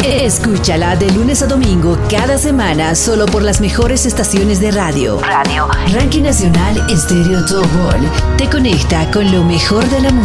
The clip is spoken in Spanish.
Escúchala de lunes a domingo cada semana solo por las mejores estaciones de radio. Ranking Nacional Estéreo Top Ball te conecta con lo mejor de la música.